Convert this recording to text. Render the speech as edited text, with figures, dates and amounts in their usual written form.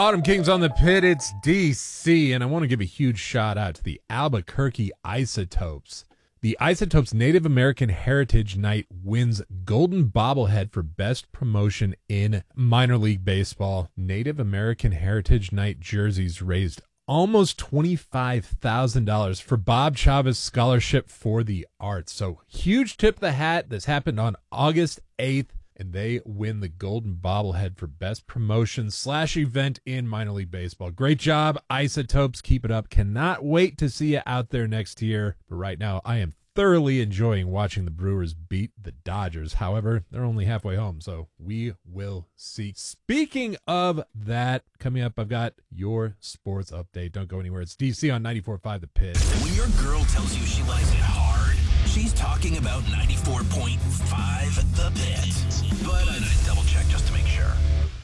Autumn Kings on the pit, it's DC, and I want to give a huge shout out to the Albuquerque Isotopes. The Isotopes Native American Heritage Night wins Golden Bobblehead for Best Promotion in Minor League Baseball. Native American Heritage Night jerseys raised almost $25,000 for Bob Chavez Scholarship for the Arts. So huge tip of the hat. This happened on August 8th. And they win the Golden Bobblehead for Best Promotion/Event in Minor League Baseball. Great job, Isotopes. Keep it up. Cannot wait to see you out there next year. But right now, I am thoroughly enjoying watching the Brewers beat the Dodgers. However, they're only halfway home, so we will see. Speaking of that, coming up, I've got your sports update. Don't go anywhere. It's DC on 94.5 The Pit. When your girl tells you she likes it hard, she's talking about 94.5 The Pit. But I double check just to make sure.